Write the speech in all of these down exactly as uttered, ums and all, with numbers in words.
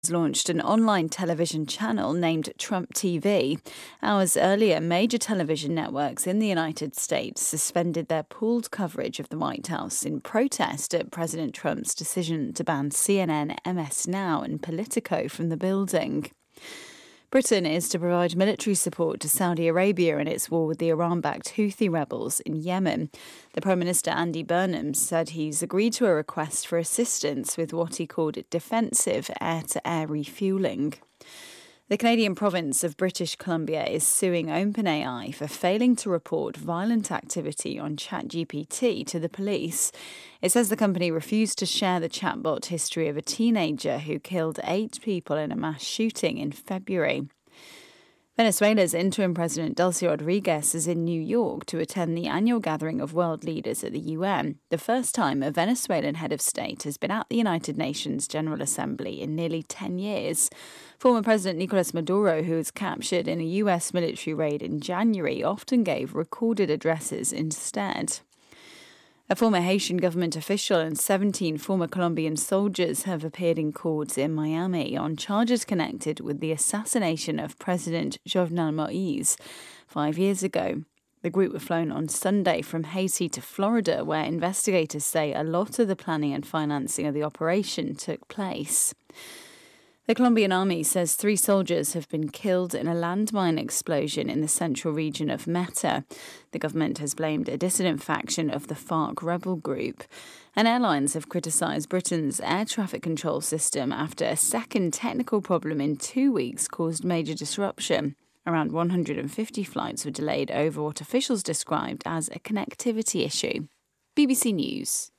has launched an online television channel named Trump T V. Hours earlier, major television networks in the United States suspended their pooled coverage of the White House in protest at President Trump's decision to ban C N N, M S Now and Politico from the building. Britain is to provide military support to Saudi Arabia in its war with the Iran-backed Houthi rebels in Yemen. The Prime Minister Andy Burnham said he's agreed to a request for assistance with what he called defensive air-to-air refuelling. The Canadian province of British Columbia is suing OpenAI for failing to report violent activity on ChatGPT to the police. It says the company refused to share the chatbot history of a teenager who killed eight people in a mass shooting in February. Venezuela's interim president Delcy Rodriguez is in New York to attend the annual gathering of world leaders at the U N, the first time a Venezuelan head of state has been at the United Nations General Assembly in nearly ten years. Former President Nicolas Maduro, who was captured in a U S military raid in January, often gave recorded addresses instead. A former Haitian government official and seventeen former Colombian soldiers have appeared in courts in Miami on charges connected with the assassination of President Jovenel Moïse five years ago. The group were flown on Sunday from Haiti to Florida, where investigators say a lot of the planning and financing of the operation took place. The Colombian army says three soldiers have been killed in a landmine explosion in the central region of Meta. The government has blamed a dissident faction of the FARC rebel group. And airlines have criticised Britain's air traffic control system after a second technical problem in two weeks caused major disruption. Around one hundred fifty flights were delayed over what officials described as a connectivity issue. B B C News.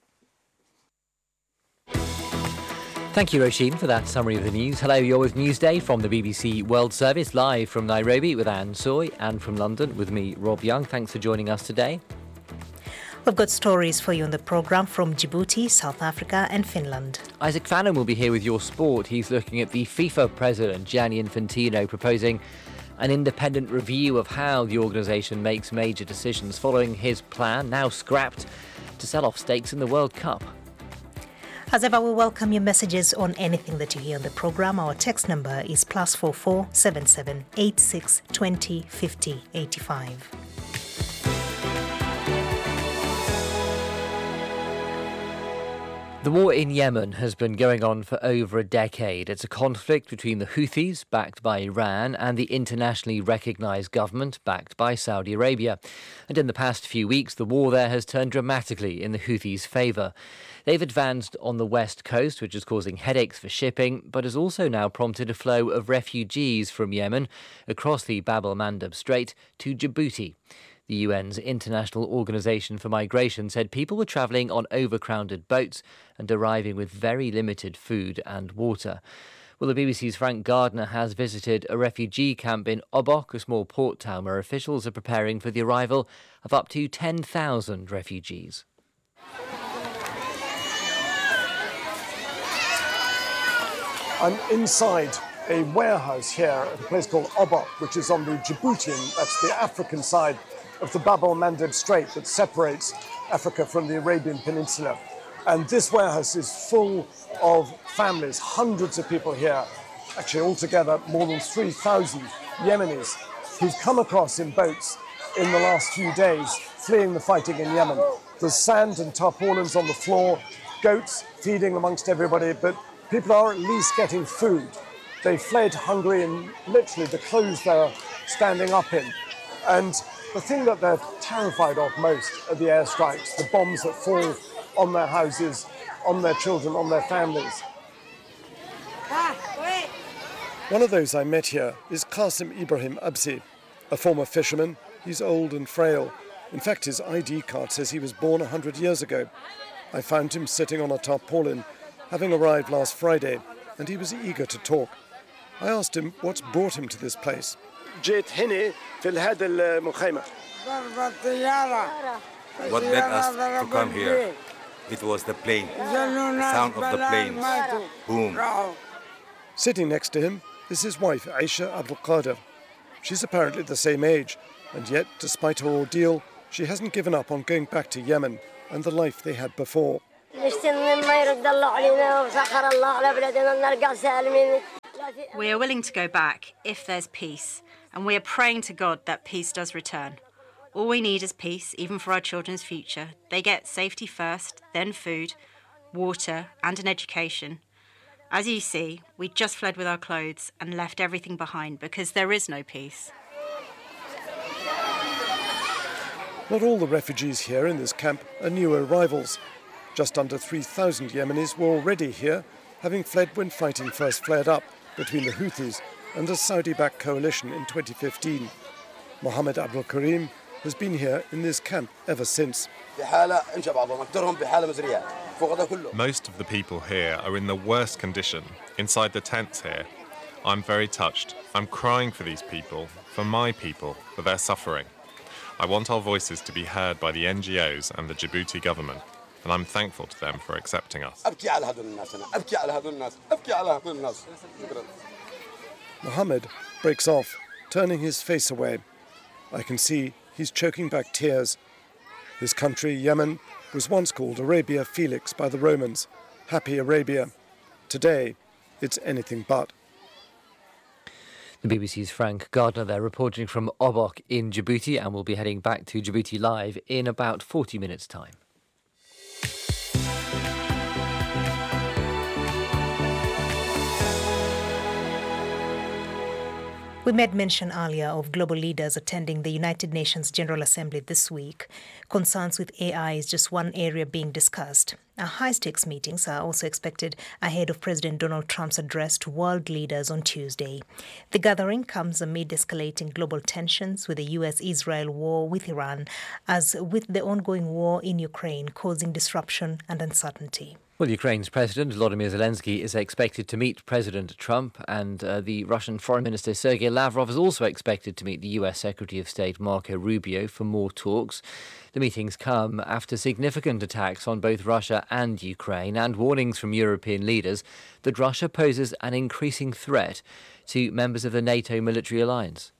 Thank you, Roisin, for that summary of the news. Hello, you're with Newsday from the B B C World Service, live from Nairobi with Anne Soy, and from London with me, Rob Young. Thanks for joining us today. We've got stories for you on the programme from Djibouti, South Africa and Finland. Isaac Fannin will be here with your sport. He's looking at the FIFA president, Gianni Infantino, proposing an independent review of how the organisation makes major decisions following his plan, now scrapped, to sell off stakes in the World Cup. As ever, we welcome your messages on anything that you hear on the programme. Our text number is plus four four seven seven eight six twenty fifty eighty five. The war in Yemen has been going on for over a decade. It's a conflict between the Houthis, backed by Iran, and the internationally recognised government, backed by Saudi Arabia. And in the past few weeks, the war there has turned dramatically in the Houthis' favour. They've advanced on the west coast, which is causing headaches for shipping, but has also now prompted a flow of refugees from Yemen across the Bab el-Mandeb Strait to Djibouti. The U N's International Organization for Migration said people were travelling on overcrowded boats and arriving with very limited food and water. Well, the B B C's Frank Gardner has visited a refugee camp in Obok, a small port town where officials are preparing for the arrival of up to ten thousand refugees. I'm inside a warehouse here at a place called Obok, which is on the Djiboutian, that's the African side of the Bab el-Mandeb Strait that separates Africa from the Arabian Peninsula. And this warehouse is full of families, hundreds of people here, actually altogether more than three thousand Yemenis who've come across in boats in the last few days, fleeing the fighting in Yemen. There's sand and tarpaulins on the floor, goats feeding amongst everybody, but people are at least getting food. They fled Hungary and literally the clothes they're standing up in. And the thing that they're terrified of most are the airstrikes, the bombs that fall on their houses, on their children, on their families. One of those I met here is Qasim Ibrahim Absi, a former fisherman. He's old and frail. In fact, his I D card says he was born one hundred years ago. I found him sitting on a tarpaulin, having arrived last Friday, and he was eager to talk. I asked him what's brought him to this place. What led us to come here? It was the plane, the sound of the planes, boom. Sitting next to him is his wife, Aisha Abdul Qadir. She's apparently the same age, and yet, despite her ordeal, she hasn't given up on going back to Yemen and the life they had before. We are willing to go back if there's peace, and we are praying to God that peace does return. All we need is peace, even for our children's future. They get safety first, then food, water, and an education. As you see, we just fled with our clothes and left everything behind because there is no peace. Not all the refugees here in this camp are new arrivals. Just under three thousand Yemenis were already here, having fled when fighting first flared up between the Houthis and a Saudi-backed coalition in twenty fifteen. Mohammed Abdul Karim has been here in this camp ever since. Most of the people here are in the worst condition, inside the tents here. I'm very touched. I'm crying for these people, for my people, for their suffering. I want our voices to be heard by the N G Os and the Djibouti government, and I'm thankful to them for accepting us. Mohammed breaks off, turning his face away. I can see he's choking back tears. His country, Yemen, was once called Arabia Felix by the Romans, Happy Arabia. Today, it's anything but. The B B C's Frank Gardner there reporting from Obok in Djibouti, and we'll be heading back to Djibouti live in about forty minutes' time. We made mention earlier of global leaders attending the United Nations General Assembly this week. Concerns with A I is just one area being discussed. Our high-stakes meetings are also expected ahead of President Donald Trump's address to world leaders on Tuesday. The gathering comes amid escalating global tensions with the U S Israel war with Iran, as with the ongoing war in Ukraine causing disruption and uncertainty. Well, Ukraine's President Volodymyr Zelensky is expected to meet President Trump, and uh, the Russian Foreign Minister Sergei Lavrov is also expected to meet the U S Secretary of State Marco Rubio for more talks. The meetings come after significant attacks on both Russia and Ukraine and warnings from European leaders that Russia poses an increasing threat to members of the NATO military alliance.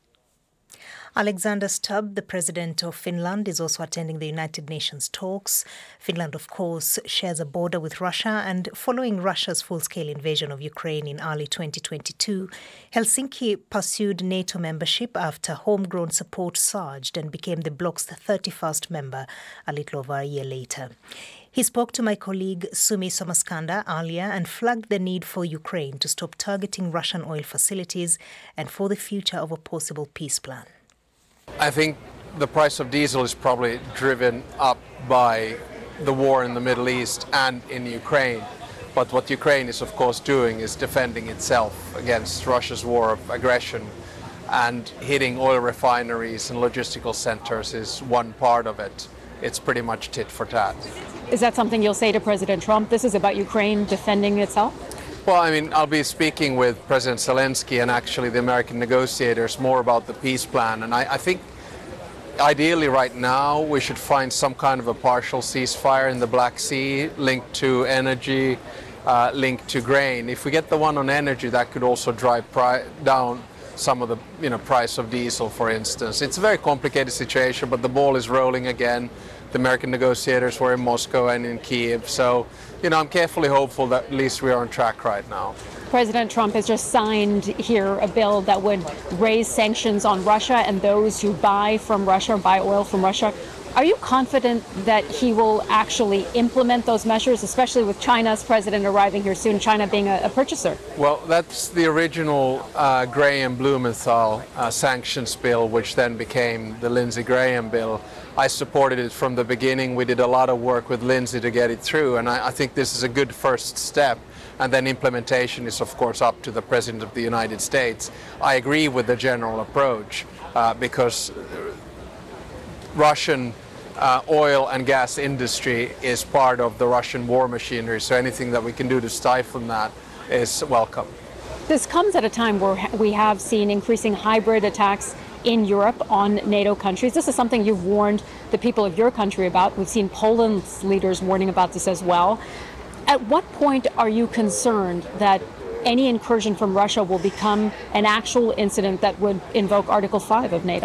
Alexander Stubb, the president of Finland, is also attending the United Nations talks. Finland, of course, shares a border with Russia, and following Russia's full-scale invasion of Ukraine in early twenty twenty-two, Helsinki pursued NATO membership after homegrown support surged and became the bloc's thirty-first member a little over a year later. He spoke to my colleague Sumi Somaskanda earlier and flagged the need for Ukraine to stop targeting Russian oil facilities and for the future of a possible peace plan. I think the price of diesel is probably driven up by the war in the Middle East and in Ukraine. But what Ukraine is, of course, doing is defending itself against Russia's war of aggression. And hitting oil refineries and logistical centers is one part of it. It's pretty much tit for tat. Is that something you'll say to President Trump? This is about Ukraine defending itself? Well, I mean, I'll be speaking with President Zelensky and actually the American negotiators more about the peace plan. And I, I think ideally right now we should find some kind of a partial ceasefire in the Black Sea linked to energy, uh, linked to grain. If we get the one on energy, that could also drive pri- down some of the you know, price of diesel, for instance. It's a very complicated situation, but the ball is rolling again. The American negotiators were in Moscow and in Kyiv. So, you know, I'm carefully hopeful that at least we are on track right now. President Trump has just signed here a bill that would raise sanctions on Russia and those who buy from Russia, buy oil from Russia. Are you confident that he will actually implement those measures, especially with China's president arriving here soon, China being a, a purchaser? Well, that's the original uh, Graham Blumenthal uh, sanctions bill, which then became the Lindsey Graham bill. I supported it from the beginning. We did a lot of work with Lindsey to get it through, and I, I think this is a good first step. And then implementation is, of course, up to the President of the United States. I agree with the general approach uh, because Russian uh, oil and gas industry is part of the Russian war machinery, so anything that we can do to stifle that is welcome. This comes at a time where we have seen increasing hybrid attacks in Europe on NATO countries. This is something you've warned the people of your country about. We've seen Poland's leaders warning about this as well. At what point are you concerned that any incursion from Russia will become an actual incident that would invoke Article five of NATO?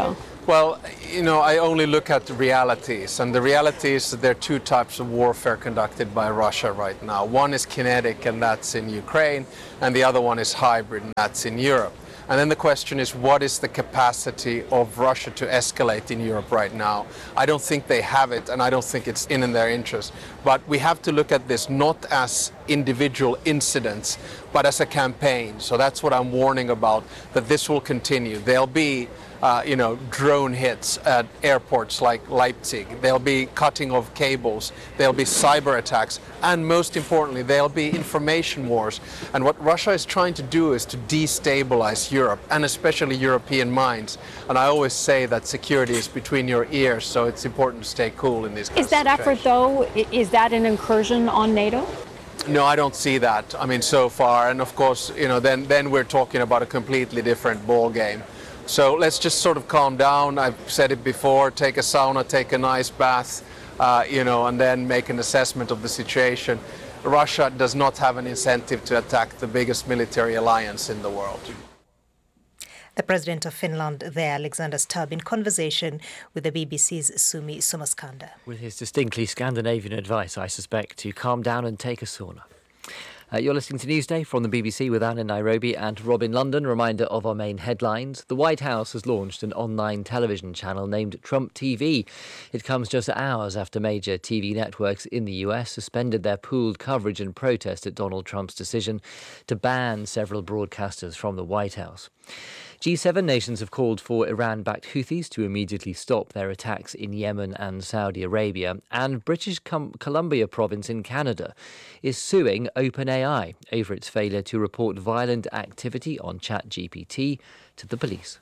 Well, you know, I only look at the realities, and the reality is that there are two types of warfare conducted by Russia right now. One is kinetic, and that's in Ukraine, and the other one is hybrid, and that's in Europe. And then the question is, what is the capacity of Russia to escalate in Europe right now? I don't think they have it, and I don't think it's in, in their interest. But we have to look at this not as individual incidents, but as a campaign. So that's what I'm warning about, that this will continue. There'll be Uh, you know, drone hits at airports like Leipzig. There'll be cutting of cables. There'll be cyber attacks. And most importantly, there'll be information wars. And what Russia is trying to do is to destabilize Europe, and especially European minds. And I always say that security is between your ears, so it's important to stay cool in these kinds Is that of effort, though, is that an incursion on NATO? No, I don't see that. I mean, so far. And of course, you know, then, then we're talking about a completely different ball game. So let's just sort of calm down. I've said it before, take a sauna, take a nice bath, uh, you know, and then make an assessment of the situation. Russia does not have an incentive to attack the biggest military alliance in the world. The president of Finland there, Alexander Stubb, in conversation with the B B C's Sumi Somaskanda. With his distinctly Scandinavian advice, I suspect, to calm down and take a sauna. Uh, you're listening to Newsday from the B B C with Anne in Nairobi and Rob in London. Reminder of our main headlines. The White House has launched an online television channel named Trump T V. It comes just hours after major T V networks in the U S suspended their pooled coverage in protest at Donald Trump's decision to ban several broadcasters from the White House. G seven nations have called for Iran-backed Houthis to immediately stop their attacks in Yemen and Saudi Arabia. And British Com- Columbia province in Canada is suing OpenAI over its failure to report violent activity on ChatGPT to the police.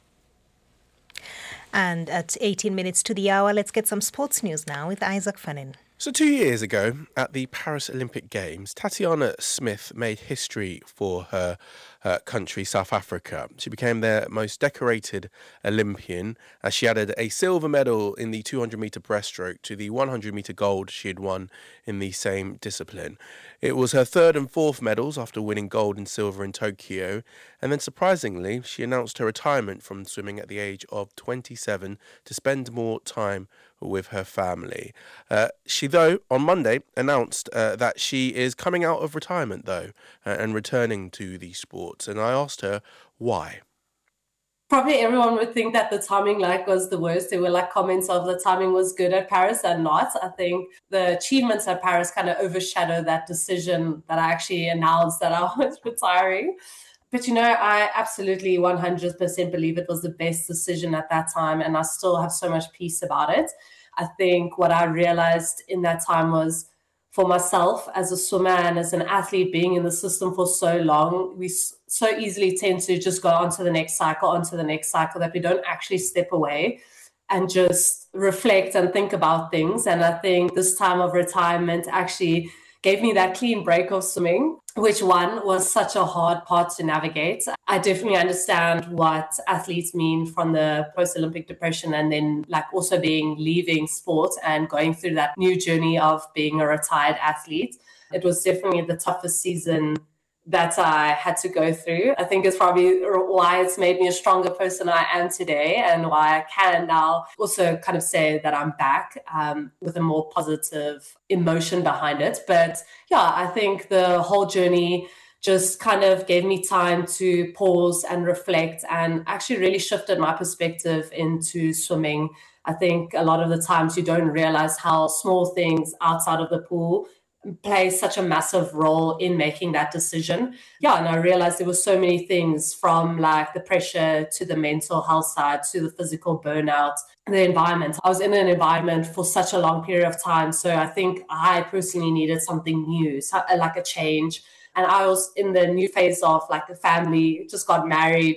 And at eighteen minutes to the hour, let's get some sports news now with Isaac Fanin. So two years ago, at the Paris Olympic Games, Tatiana Smith made history for her uh, country, South Africa. She became their most decorated Olympian as she added a silver medal in the two hundred metre breaststroke to the one hundred metre gold she had won in the same discipline. It was her third and fourth medals after winning gold and silver in Tokyo. And then surprisingly, she announced her retirement from swimming at the age of twenty-seven to spend more time with her family. Uh, she, though, on Monday announced uh, that she is coming out of retirement, though, uh, and returning to the sports. And I asked her why. Probably everyone would think that the timing like was the worst. There were like comments of the timing was good at Paris and not. I think the achievements at Paris kind of overshadow that decision that I actually announced that I was retiring. But, you know, I absolutely one hundred percent believe it was the best decision at that time. And I still have so much peace about it. I think what I realized in that time was for myself as a swimmer and as an athlete being in the system for so long, we so easily tend to just go on to the next cycle, onto the next cycle, that we don't actually step away and just reflect and think about things. And I think this time of retirement actually gave me that clean break of swimming, which one was such a hard part to navigate. I definitely understand what athletes mean from the post-Olympic depression and then like also being leaving sport and going through that new journey of being a retired athlete. It was definitely the toughest season that I had to go through. I think it's probably why it's made me a stronger person I am today and why I can now also kind of say that I'm back um, with a more positive emotion behind it. But yeah, I think the whole journey just kind of gave me time to pause and reflect and actually really shifted my perspective into swimming. I think a lot of the times you don't realize how small things outside of the pool play such a massive role in making that decision. Yeah, and I realized there were so many things from like the pressure to the mental health side to the physical burnout, the environment. I was in an environment for such a long period of time. So I think I personally needed something new, so, like a change. And I was in the new phase of like the family, just got married.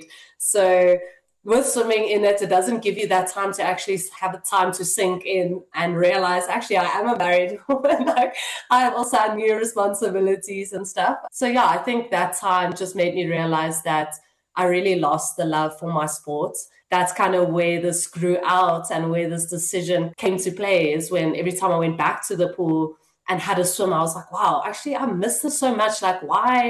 So with swimming in it, it doesn't give you that time to actually have a time to sink in and realize, actually, I am a married woman. Like, I have also had new responsibilities and stuff. So yeah, I think that time just made me realize that I really lost the love for my sport. That's kind of where this grew out and where this decision came to play, is when every time I went back to the pool and had a swim, I was like, wow, actually, I miss this so much. Like, why,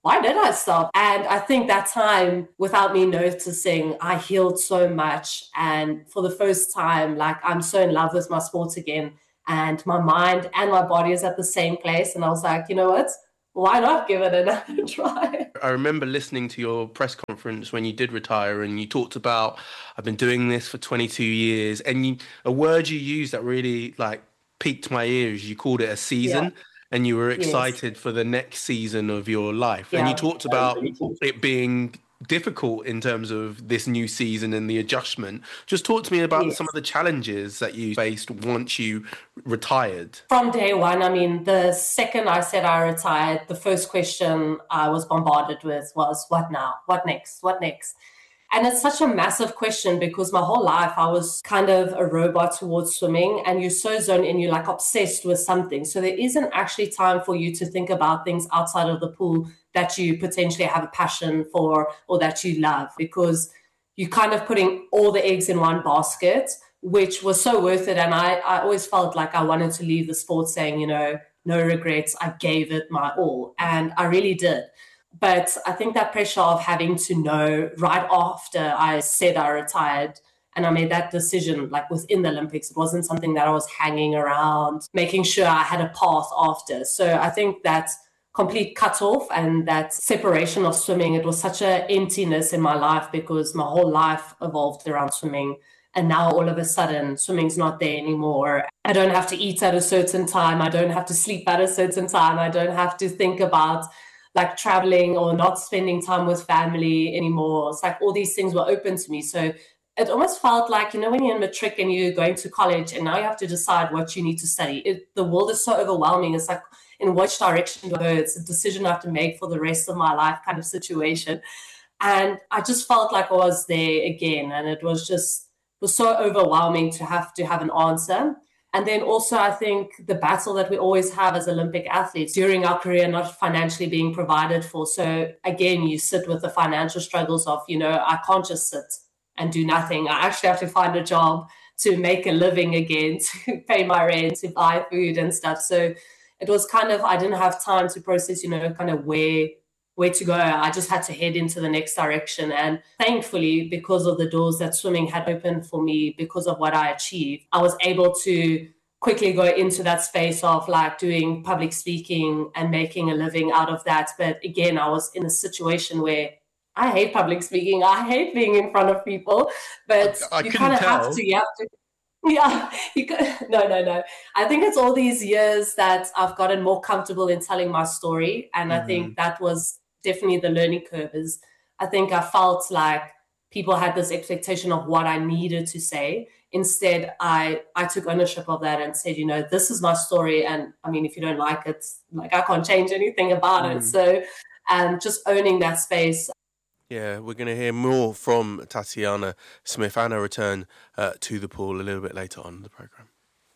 why did I stop? And I think that time, without me noticing, I healed so much. And for the first time, like, I'm so in love with my sport again. And my mind and my body is at the same place. And I was like, you know what? Why not give it another try? I remember listening to your press conference when you did retire, and you talked about, I've been doing this for twenty-two years. And you, a word you used that really like piqued my ears, you called it a season. Yeah. And you were excited yes. for the next season of your life. Yeah. And you talked about it being difficult in terms of this new season and the adjustment. Just talk to me about yes. some of the challenges that you faced once you retired. From day one, I mean, the second I said I retired, the first question I was bombarded with was, what now? What next? What next? And it's such a massive question because my whole life I was kind of a robot towards swimming, and you're so zoned in, you're like obsessed with something. So there isn't actually time for you to think about things outside of the pool that you potentially have a passion for or that you love, because you're kind of putting all the eggs in one basket, which was so worth it. And I, I always felt like I wanted to leave the sport saying, you know, no regrets, I gave it my all. And I really did. But I think that pressure of having to know right after I said I retired and I made that decision, like within the Olympics, it wasn't something that I was hanging around, making sure I had a path after. So I think that complete cutoff and that separation of swimming, it was such an emptiness in my life because my whole life evolved around swimming. And now all of a sudden, swimming's not there anymore. I don't have to eat at a certain time. I don't have to sleep at a certain time. I don't have to think about like traveling or not spending time with family anymore. It's like all these things were open to me. So it almost felt like, you know, when you're in matric and you're going to college and now you have to decide what you need to study. It, the world is so overwhelming. It's like, in which direction to go? It's a decision I have to make for the rest of my life kind of situation. And I just felt like I was there again. And it was just, it was so overwhelming to have to have an answer. And then also, I think the battle that we always have as Olympic athletes during our career, not financially being provided for. So again, you sit with the financial struggles of, you know, I can't just sit and do nothing. I actually have to find a job to make a living again, to pay my rent, to buy food and stuff. So it was kind of, I didn't have time to process, you know, kind of where where to go. I just had to head into the next direction. And thankfully, because of the doors that swimming had opened for me, because of what I achieved, I was able to quickly go into that space of like doing public speaking and making a living out of that. But again, I was in a situation where I hate public speaking. I hate being in front of people, but I, I you kind of have to, you have to. Yeah, you could, no, no, no. I think it's all these years that I've gotten more comfortable in telling my story. And mm-hmm. I think that was definitely the learning curve. Is I think I felt like people had this expectation of what I needed to say. Instead, I, I took ownership of that and said, you know, this is my story. And I mean, if you don't like it, like I can't change anything about mm. it. So um, just owning that space. Yeah, we're going to hear more from Tatiana Smith and her return uh, to the pool a little bit later on in the programme.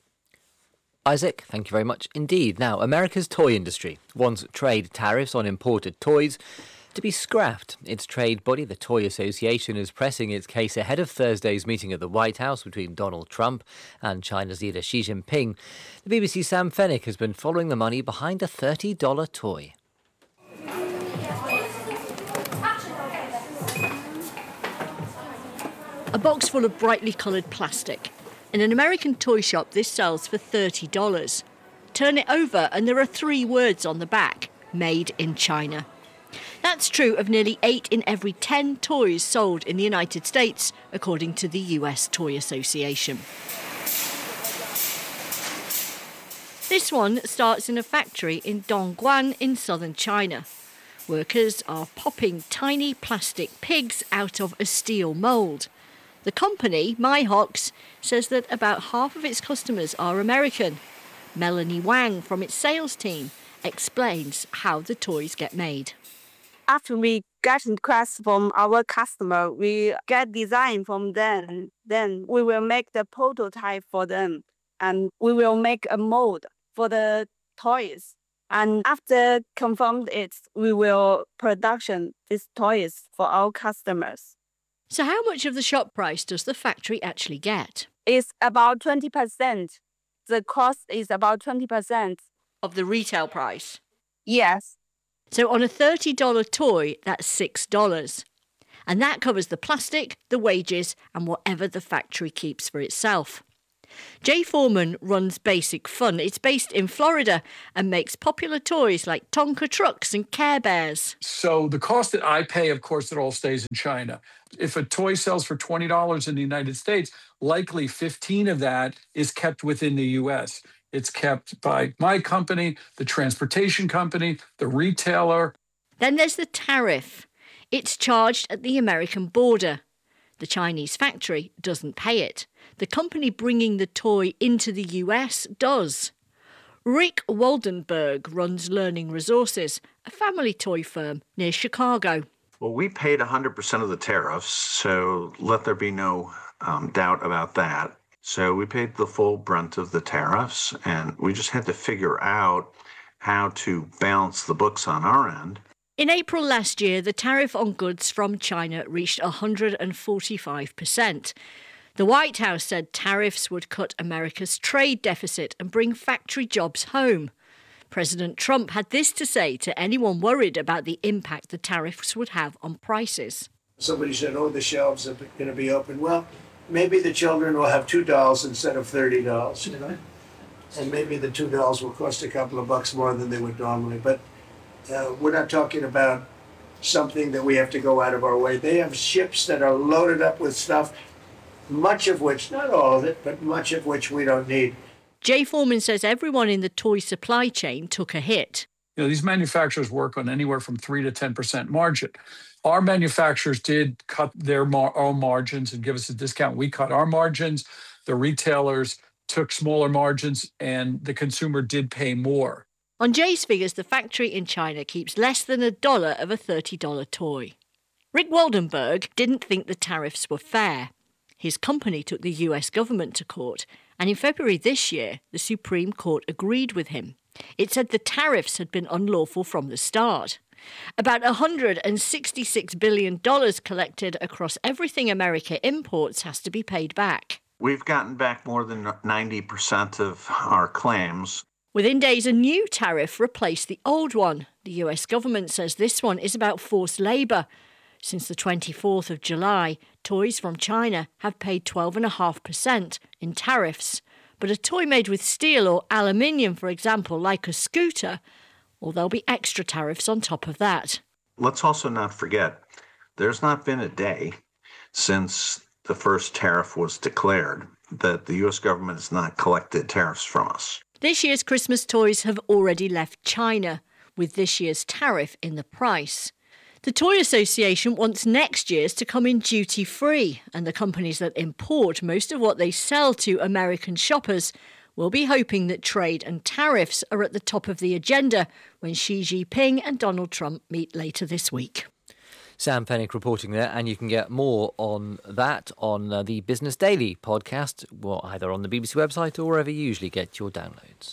Isaac, thank you very much indeed. Now, America's toy industry wants trade tariffs on imported toys to be scrapped. Its trade body, the Toy Association, is pressing its case ahead of Thursday's meeting at the White House between Donald Trump and China's leader Xi Jinping. The B B C's Sam Fennick has been following the money behind a thirty dollars toy. A box full of brightly coloured plastic. In an American toy shop, this sells for thirty dollars. Turn it over and there are three words on the back: Made in China. That's true of nearly eight in every ten toys sold in the United States, according to the U S Toy Association. This one starts in a factory in Dongguan in southern China. Workers are popping tiny plastic pigs out of a steel mould. The company, MyHox, says that about half of its customers are American. Melanie Wang from its sales team explains how the toys get made. After we get requests from our customer, we get design from them. Then we will make the prototype for them, and we will make a mold for the toys. And after confirmed it, we will production these toys for our customers. So how much of the shop price does the factory actually get? It's about twenty percent. The cost is about twenty percent. Of the retail price? Yes. So on a thirty dollars toy, that's six dollars. And that covers the plastic, the wages, and whatever the factory keeps for itself. Jay Foreman runs Basic Fun. It's based in Florida and makes popular toys like Tonka trucks and Care Bears. So the cost that I pay, of course, it all stays in China. If a toy sells for twenty dollars in the United States, likely fifteen of that is kept within the U S. It's kept by my company, the transportation company, the retailer. Then there's the tariff. It's charged at the American border. The Chinese factory doesn't pay it. The company bringing the toy into the U S does. Rick Waldenberg runs Learning Resources, a family toy firm near Chicago. Well, we paid one hundred percent of the tariffs, so let there be no um, doubt about that. So we paid the full brunt of the tariffs, and we just had to figure out how to balance the books on our end. In April last year, the tariff on goods from China reached one hundred forty-five percent. The White House said tariffs would cut America's trade deficit and bring factory jobs home. President Trump had this to say to anyone worried about the impact the tariffs would have on prices. Somebody said, oh, the shelves are going to be open. Well, maybe the children will have two dolls instead of thirty dollars, you know? And maybe the two dolls will cost a couple of bucks more than they would normally. But uh, we're not talking about something that we have to go out of our way. They have ships that are loaded up with stuff, much of which, not all of it, but much of which we don't need. Jay Foreman says everyone in the toy supply chain took a hit. You know, these manufacturers work on anywhere from three to ten percent margin. Our manufacturers did cut their mar- own margins and give us a discount. We cut our margins. The retailers took smaller margins, and the consumer did pay more. On Jay's figures, the factory in China keeps less than a dollar of a thirty dollars toy. Rick Waldenberg didn't think the tariffs were fair. His company took the U S government to court, and in February this year, the Supreme Court agreed with him. It said the tariffs had been unlawful from the start. About one hundred sixty-six billion dollars collected across everything America imports has to be paid back. We've gotten back more than ninety percent of our claims. Within days, a new tariff replaced the old one. The U S government says this one is about forced labour. Since the twenty-fourth of July, toys from China have paid twelve point five percent in tariffs. But a toy made with steel or aluminium, for example, like a scooter, well, there'll be extra tariffs on top of that. Let's also not forget, there's not been a day since the first tariff was declared that the U S government has not collected tariffs from us. This year's Christmas toys have already left China, with this year's tariff in the price. The Toy Association wants next year's to come in duty-free, and the companies that import most of what they sell to American shoppers will be hoping that trade and tariffs are at the top of the agenda when Xi Jinping and Donald Trump meet later this week. Sam Fennick reporting there, and you can get more on that on uh, the Business Daily podcast, well, either on the B B C website or wherever you usually get your downloads.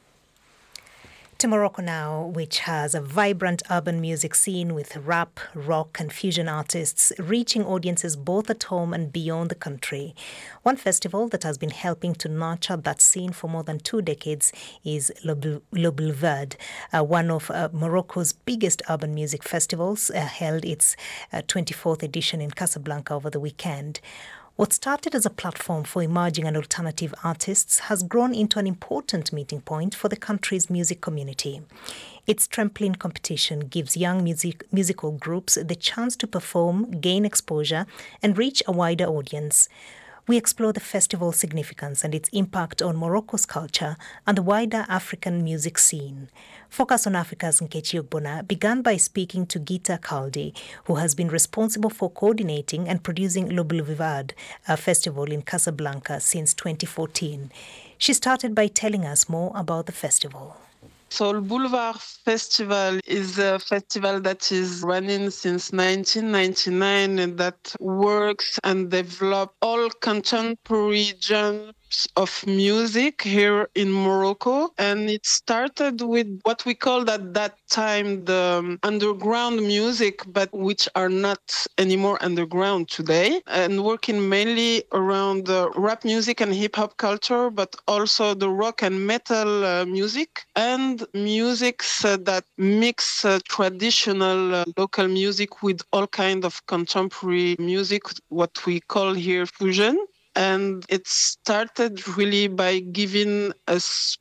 To Morocco now, which has a vibrant urban music scene with rap, rock and fusion artists reaching audiences both at home and beyond the country. One festival that has been helping to nurture that scene for more than two decades is Le Boulevard, uh, one of uh, Morocco's biggest urban music festivals, uh, held its uh, twenty-fourth edition in Casablanca over the weekend. What started as a platform for emerging and alternative artists has grown into an important meeting point for the country's music community. Its trampoline competition gives young music, musical groups the chance to perform, gain exposure, and reach a wider audience. We explore the festival's significance and its impact on Morocco's culture and the wider African music scene. Focus on Africa's Nkechi Ogbonna began by speaking to Gita Kaldi, who has been responsible for coordinating and producing Le Boulevard, a festival in Casablanca, since twenty fourteen. She started by telling us more about the festival. So Le Boulevard Festival is a festival that is running since nineteen ninety-nine and that works and develops all contemporary genre types of music here in Morocco, and it started with what we called at that time the um, underground music, but which are not anymore underground today, and working mainly around uh, rap music and hip-hop culture, but also the rock and metal uh, music, and musics uh, that mix uh, traditional uh, local music with all kind of contemporary music, what we call here fusion. And it started really by giving a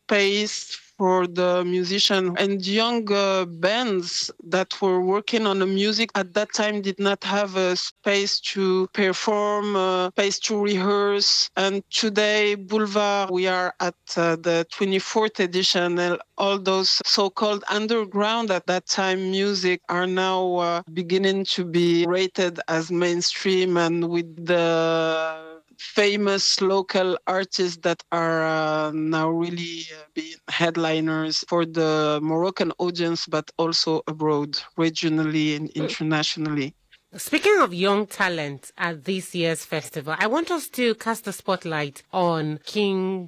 space for the musician and young uh, bands that were working on the music at that time did not have a space to perform, a space to rehearse. And today, Boulevard, we are at uh, the twenty-fourth edition, and all those so-called underground at that time music are now uh, beginning to be rated as mainstream, and with the famous local artists that are uh, now really uh, being headliners for the Moroccan audience, but also abroad, regionally and internationally. Speaking of young talent at this year's festival, I want us to cast a spotlight on King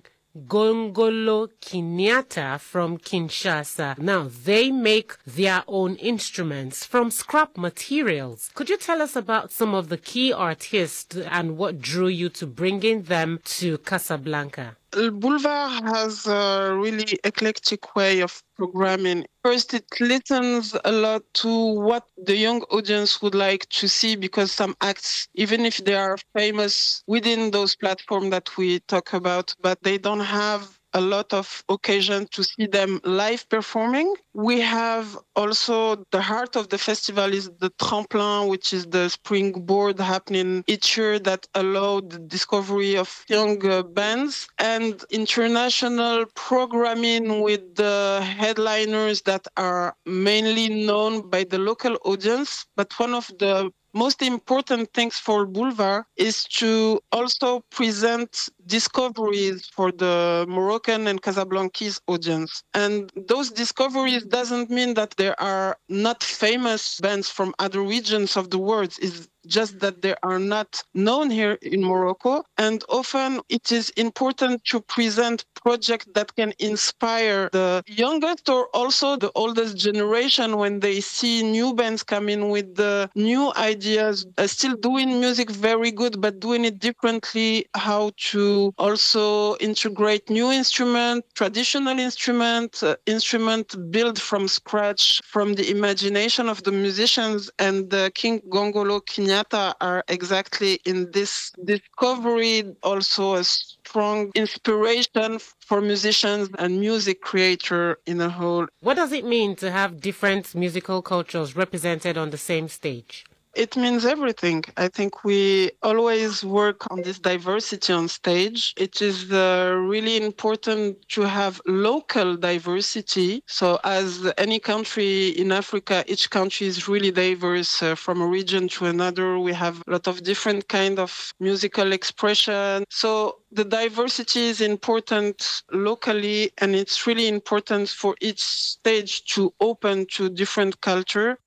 Gongolo Kenyatta from Kinshasa. Now, they make their own instruments from scrap materials. Could you tell us about some of the key artists and what drew you to bringing them to Casablanca? Boulevard has a really eclectic way of programming. First, it listens a lot to what the young audience would like to see, because some acts, even if they are famous within those platforms that we talk about, but they don't have a lot of occasion to see them live performing. We have also the heart of the festival is the Tremplin, which is the springboard happening each year that allow the discovery of young uh, bands, and international programming with the headliners that are mainly known by the local audience. But one of the most important things for Boulevard is to also present discoveries for the Moroccan and Casablancese audience. And those discoveries doesn't mean that there are not famous bands from other regions of the world. It's just that they are not known here in Morocco. And often it is important to present projects that can inspire the youngest or also the oldest generation when they see new bands coming with the new ideas, uh, still doing music very good, but doing it differently, how to also integrate new instrument, traditional instrument, uh, instrument built from scratch, from the imagination of the musicians. And uh, King Gongolo Kenyatta are exactly in this discovery, also a strong inspiration for musicians and music creator in a whole. What does it mean to have different musical cultures represented on the same stage? It means everything. I think we always work on this diversity on stage. It is uh, really important to have local diversity. So as any country in Africa, each country is really diverse uh, from a region to another. We have a lot of different kind of musical expression. So the diversity is important locally, and it's really important for each stage to open to different culture.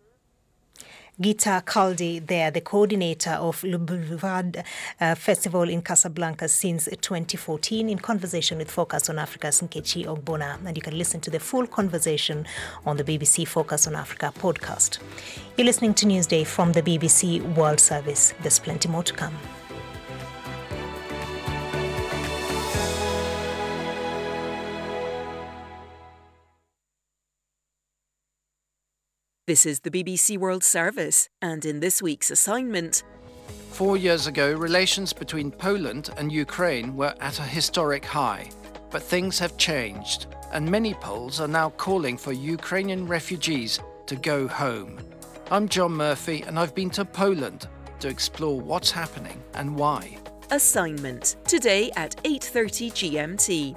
Gita Kaldi there, the coordinator of Le Boulevard uh, Festival in Casablanca since twenty fourteen, in conversation with Focus on Africa's Nkechi Ogbona. And you can listen to the full conversation on the B B C Focus on Africa podcast. You're listening to Newsday from the B B C World Service. There's plenty more to come. This is the B B C World Service, and in this week's assignment... Four years ago, relations between Poland and Ukraine were at a historic high. But things have changed, and many Poles are now calling for Ukrainian refugees to go home. I'm John Murphy, and I've been to Poland to explore what's happening and why. Assignment, today at eight thirty G M T.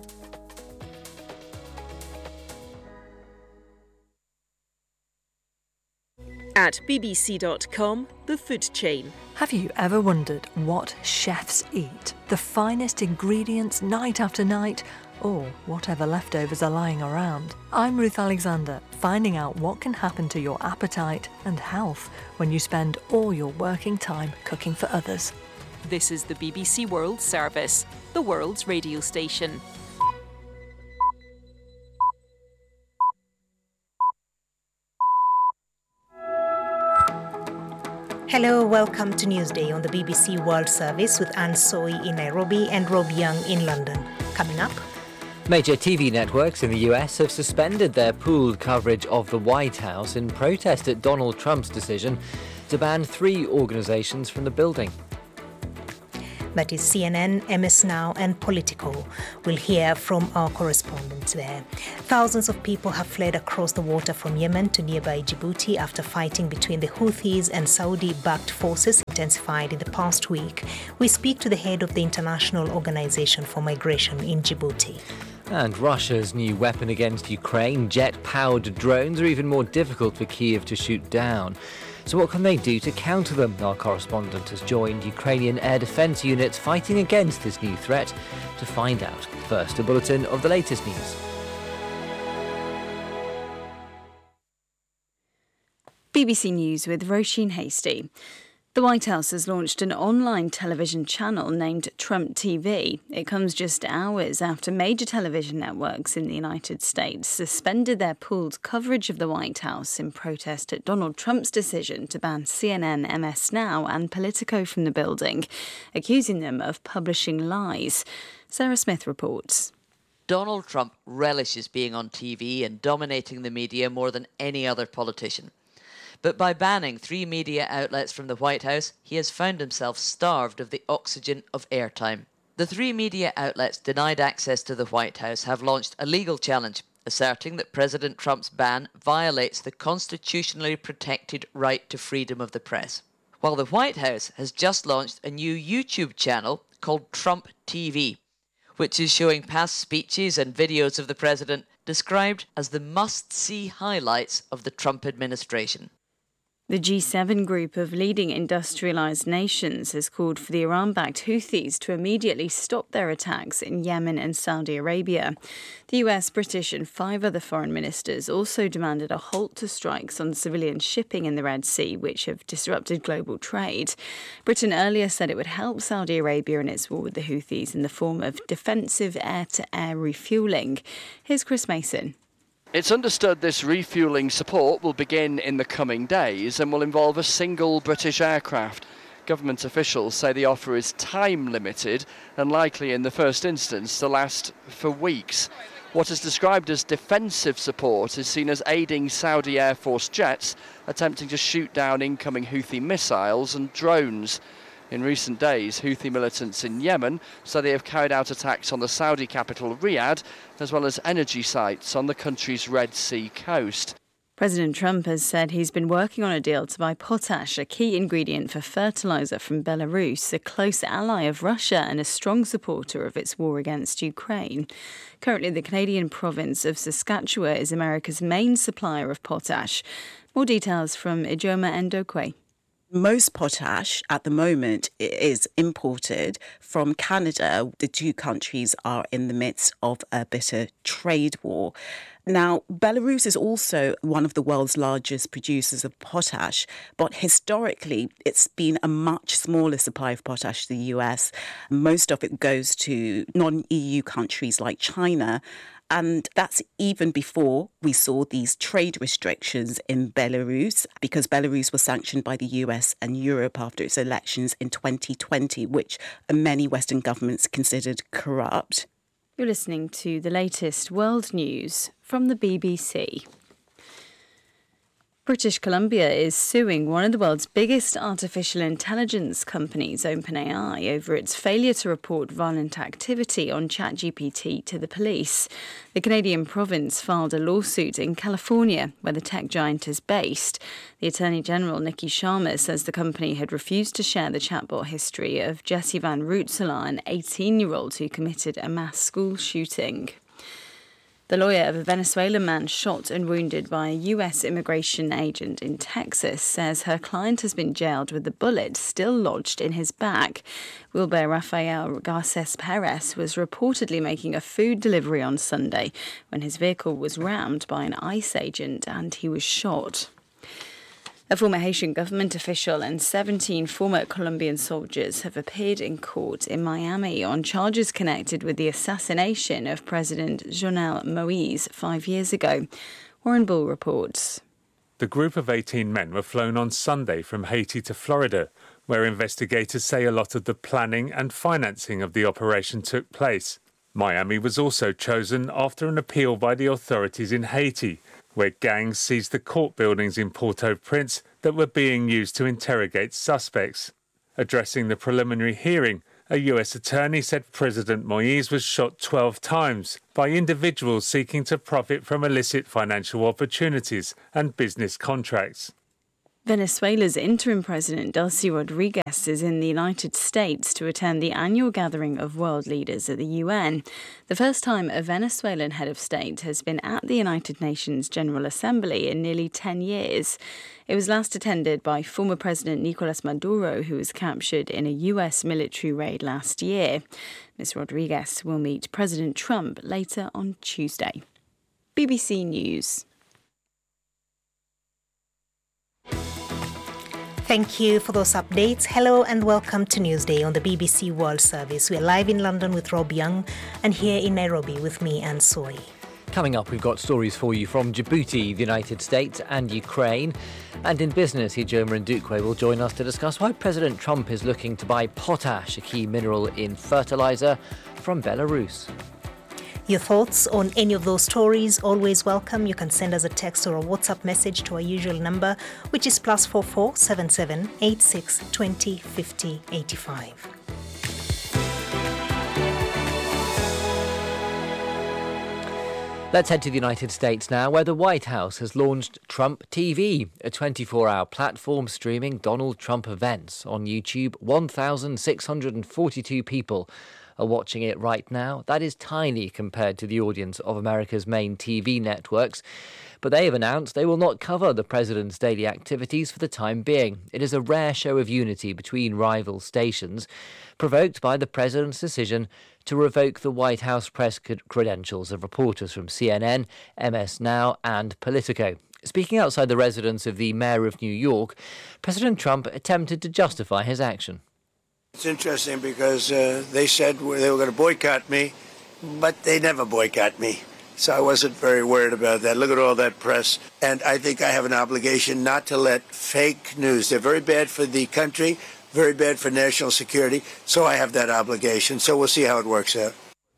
At B B C dot com, the food chain. Have you ever wondered what chefs eat? The finest ingredients night after night, or whatever leftovers are lying around? I'm Ruth Alexander, finding out what can happen to your appetite and health when you spend all your working time cooking for others. This is the B B C World Service, the world's radio station. Hello, welcome to Newsday on the B B C World Service with Anne Soy in Nairobi and Rob Young in London. Coming up. Major T V networks in the U S have suspended their pooled coverage of the White House in protest at Donald Trump's decision to ban three organizations from the building. That is C N N, M S Now and Politico. We'll hear from our correspondents there. Thousands of people have fled across the water from Yemen to nearby Djibouti after fighting between the Houthis and Saudi-backed forces intensified in the past week. We speak to the head of the International Organization for Migration in Djibouti. And Russia's new weapon against Ukraine, jet-powered drones, are even more difficult for Kyiv to shoot down. So what can they do to counter them? Our correspondent has joined Ukrainian air defence units fighting against this new threat to find out. First, a bulletin of the latest news. B B C News with Roisin Hasty. The White House has launched an online television channel named Trump T V. It comes just hours after major television networks in the United States suspended their pooled coverage of the White House in protest at Donald Trump's decision to ban C N N, M S Now and Politico from the building, accusing them of publishing lies. Sarah Smith reports. Donald Trump relishes being on T V and dominating the media more than any other politician. But by banning three media outlets from the White House, he has found himself starved of the oxygen of airtime. The three media outlets denied access to the White House have launched a legal challenge, asserting that President Trump's ban violates the constitutionally protected right to freedom of the press. While the White House has just launched a new YouTube channel called Trump T V, which is showing past speeches and videos of the president described as the must-see highlights of the Trump administration. The G seven group of leading industrialised nations has called for the Iran-backed Houthis to immediately stop their attacks in Yemen and Saudi Arabia. The U S, British and five other foreign ministers also demanded a halt to strikes on civilian shipping in the Red Sea, which have disrupted global trade. Britain earlier said it would help Saudi Arabia in its war with the Houthis in the form of defensive air-to-air refuelling. Here's Chris Mason. It's understood this refuelling support will begin in the coming days and will involve a single British aircraft. Government officials say the offer is time limited and likely in the first instance to last for weeks. What is described as defensive support is seen as aiding Saudi Air Force jets attempting to shoot down incoming Houthi missiles and drones. In recent days, Houthi militants in Yemen say they have carried out attacks on the Saudi capital Riyadh, as well as energy sites on the country's Red Sea coast. President Trump has said he's been working on a deal to buy potash, a key ingredient for fertiliser from Belarus, a close ally of Russia and a strong supporter of its war against Ukraine. Currently, the Canadian province of Saskatchewan is America's main supplier of potash. More details from Ijoma Ndokwe. Most potash at the moment is imported from Canada. The two countries are in the midst of a bitter trade war. Now, Belarus is also one of the world's largest producers of potash, but historically it's been a much smaller supply of potash to the U S. Most of it goes to non-E U countries like China. And that's even before we saw these trade restrictions in Belarus, because Belarus was sanctioned by the U S and Europe after its elections in twenty twenty, which many Western governments considered corrupt. You're listening to the latest world news from the B B C. British Columbia is suing one of the world's biggest artificial intelligence companies, OpenAI, over its failure to report violent activity on ChatGPT to the police. The Canadian province filed a lawsuit in California, where the tech giant is based. The Attorney General, Nikki Sharma, says the company had refused to share the chatbot history of Jesse Van Rootselaar, an eighteen-year-old who committed a mass school shooting. The lawyer of a Venezuelan man shot and wounded by a U S immigration agent in Texas says her client has been jailed with a bullet still lodged in his back. Wilber Rafael Garces Perez was reportedly making a food delivery on Sunday when his vehicle was rammed by an ICE agent and he was shot. A former Haitian government official and seventeen former Colombian soldiers have appeared in court in Miami on charges connected with the assassination of President Jovenel Moïse five years ago. Warren Bull reports. The group of eighteen men were flown on Sunday from Haiti to Florida, where investigators say a lot of the planning and financing of the operation took place. Miami was also chosen after an appeal by the authorities in Haiti, where gangs seized the court buildings in Port-au-Prince that were being used to interrogate suspects. Addressing the preliminary hearing, a U S attorney said President Moïse was shot twelve times by individuals seeking to profit from illicit financial opportunities and business contracts. Venezuela's interim president, Delcy Rodriguez, is in the United States to attend the annual gathering of world leaders at the U N. The first time a Venezuelan head of state has been at the United Nations General Assembly in nearly ten years. It was last attended by former President Nicolas Maduro, who was captured in a U S military raid last year. Miz Rodriguez will meet President Trump later on Tuesday. B B C News. Thank you for those updates. Hello and welcome to Newsday on the B B C World Service. We're live in London with Rob Young and here in Nairobi with me, Anne Soy. Coming up, we've got stories for you from Djibouti, the United States and Ukraine. And in business, Ijoma Ndukwe will join us to discuss why President Trump is looking to buy potash, a key mineral in fertilizer, from Belarus. Your thoughts on any of those stories, always welcome. You can send us a text or a WhatsApp message to our usual number, which is plus four four seven seven eight six twenty fifty eighty-five. Let's head to the United States now, where the White House has launched Trump T V, a twenty-four hour platform streaming Donald Trump events on YouTube. one thousand six hundred forty-two people are watching it right now. That is tiny compared to the audience of America's main T V networks. But they have announced they will not cover the president's daily activities for the time being. It is a rare show of unity between rival stations, provoked by the president's decision to revoke the White House press credentials of reporters from C N N, M S Now and Politico. Speaking outside the residence of the mayor of New York, President Trump attempted to justify his action. It's interesting because uh, they said they were going to boycott me, but they never boycott me. So I wasn't very worried about that. Look at all that press. And I think I have an obligation not to let fake news. They're very bad for the country, very bad for national security. So I have that obligation. So we'll see how it works out.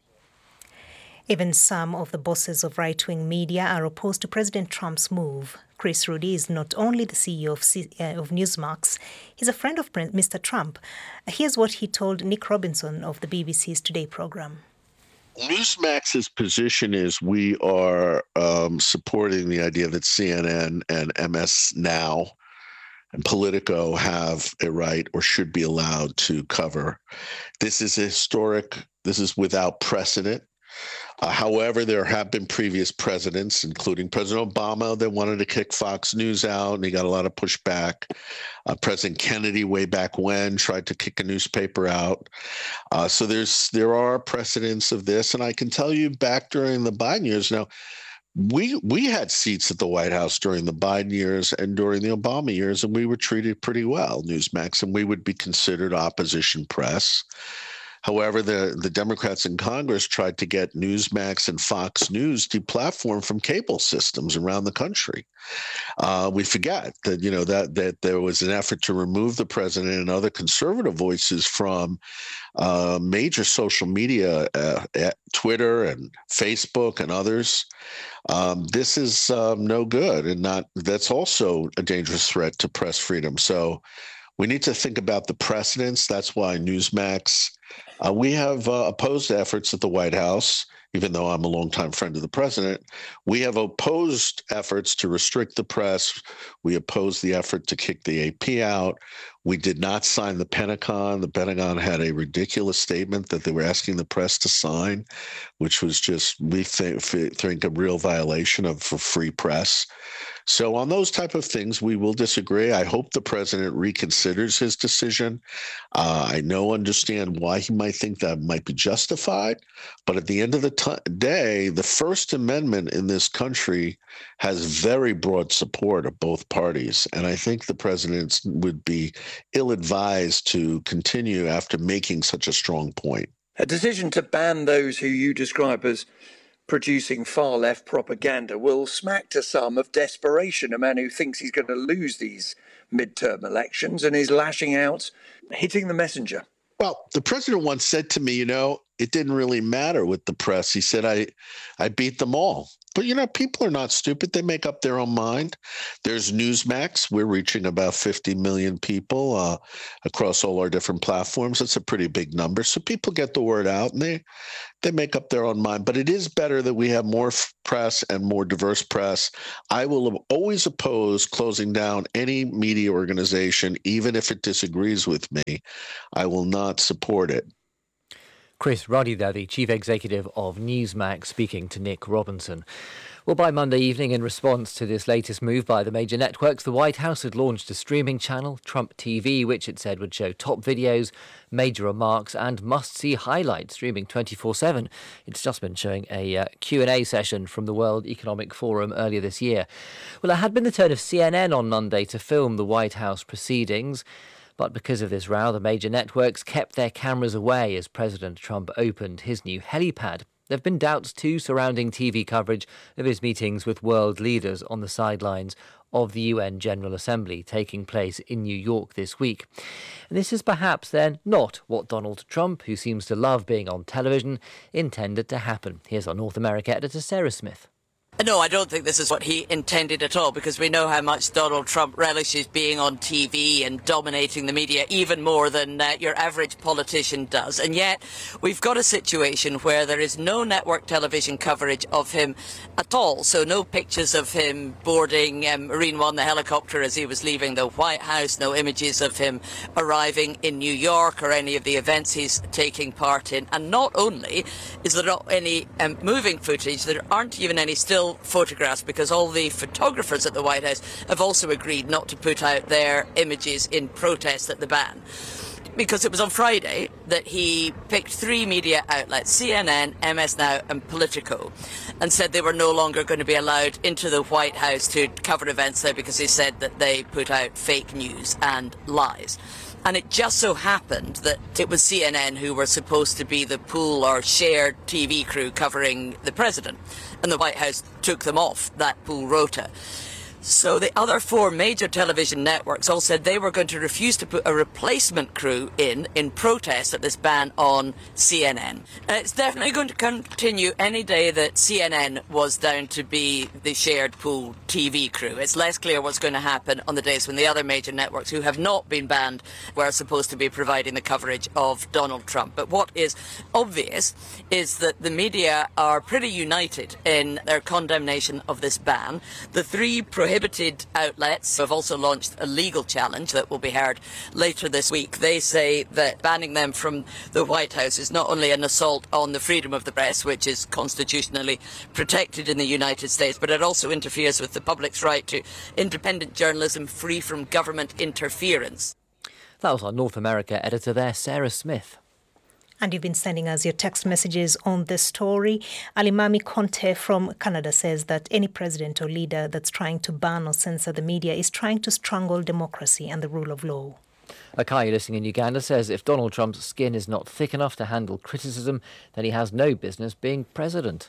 Even some of the bosses of right-wing media are opposed to President Trump's move. Chris Rudy is not only the C E O of, C- uh, of Newsmax, he's a friend of Mister Trump. Here's what he told Nick Robinson of the B B C's Today programme. Newsmax's position is we are um, supporting the idea that C N N and M S Now and Politico have a right or should be allowed to cover. This is a historic, this is without precedent. Uh, however, there have been previous presidents, including President Obama, that wanted to kick Fox News out, and he got a lot of pushback. Uh, President Kennedy, way back when, tried to kick a newspaper out. Uh, so there's there are precedents of this, and I can tell you back during the Biden years now, we we had seats at the White House during the Biden years and during the Obama years, and we were treated pretty well, Newsmax, and we would be considered opposition press. However, the, the Democrats in Congress tried to get Newsmax and Fox News deplatformed from cable systems around the country. Uh, we forget that, you know, that that there was an effort to remove the president and other conservative voices from uh, major social media, uh, Twitter and Facebook and others. Um, this is um, no good, and not that's also a dangerous threat to press freedom. So we need to think about the precedents. That's why Newsmax. Uh, we have uh, opposed efforts at the White House, even though I'm a longtime friend of the president. We have opposed efforts to restrict the press. We oppose the effort to kick the A P out. We did not sign the Pentagon. The Pentagon had a ridiculous statement that they were asking the press to sign, which was just, we think, think a real violation of for free press. So on those type of things, we will disagree. I hope the president reconsiders his decision. Uh, I know, understand why he might think that might be justified. But at the end of the t- day, the First Amendment in this country has very broad support of both parties. And I think the president would be ill-advised to continue after making such a strong point. A decision to ban those who you describe as producing far-left propaganda will smack to some of desperation, a man who thinks he's going to lose these midterm elections and is lashing out, hitting the messenger. Well, the president once said to me, you know, it didn't really matter with the press. He said, I, I beat them all. But, you know, people are not stupid. They make up their own mind. There's Newsmax. We're reaching about fifty million people uh, across all our different platforms. It's a pretty big number. So people get the word out and they, they make up their own mind. But it is better that we have more press and more diverse press. I will always oppose closing down any media organization, even if it disagrees with me. I will not support it. Chris Ruddy there, the chief executive of Newsmax, speaking to Nick Robinson. Well, by Monday evening, in response to this latest move by the major networks, the White House had launched a streaming channel, Trump T V, which it said would show top videos, major remarks and must-see highlights, streaming twenty-four seven. It's just been showing a uh, Q and A session from the World Economic Forum earlier this year. Well, it had been the turn of C N N on Monday to film the White House proceedings. But because of this row, the major networks kept their cameras away as President Trump opened his new helipad. There have been doubts too surrounding T V coverage of his meetings with world leaders on the sidelines of the U N General Assembly taking place in New York this week. And this is perhaps then not what Donald Trump, who seems to love being on television, intended to happen. Here's our North America editor, Sarah Smith. No, I don't think this is what he intended at all, because we know how much Donald Trump relishes being on T V and dominating the media even more than uh, your average politician does. And yet we've got a situation where there is no network television coverage of him at all. So no pictures of him boarding um, Marine One, the helicopter, as he was leaving the White House, no images of him arriving in New York or any of the events he's taking part in. And not only is there not any um, moving footage, there aren't even any still photographs, because all the photographers at the White House have also agreed not to put out their images in protest at the ban. Because it was on Friday that he picked three media outlets, C N N, M S Now and Politico, and said they were no longer going to be allowed into the White House to cover events there because he said that they put out fake news and lies. And it just so happened that it was C N N who were supposed to be the pool or shared T V crew covering the president. And the White House took them off that pool rota. So the other four major television networks all said they were going to refuse to put a replacement crew in, in protest at this ban on C N N. And it's definitely going to continue any day that C N N was down to be the shared pool T V crew. It's less clear what's going to happen on the days when the other major networks who have not been banned were supposed to be providing the coverage of Donald Trump. But what is obvious is that the media are pretty united in their condemnation of this ban. The three prohibited Prohibited outlets have also launched a legal challenge that will be heard later this week. They say that banning them from the White House is not only an assault on the freedom of the press, which is constitutionally protected in the United States, but it also interferes with the public's right to independent journalism free from government interference. That was our North America editor there, Sarah Smith. And you've been sending us your text messages on this story. Alimami Conte from Canada says that any president or leader that's trying to ban or censor the media is trying to strangle democracy and the rule of law. Akai, listening in Uganda, says if Donald Trump's skin is not thick enough to handle criticism, then he has no business being president.